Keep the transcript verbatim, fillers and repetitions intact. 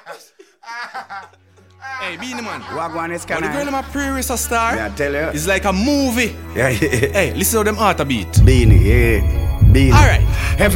Hey, Beanie Man. Wagwan is When kind the girl in my prairie is a star, yeah, I tell you. it's like a movie. Yeah, yeah. Hey, listen to them heart a beat. Beanie, yeah. Beanie. All right.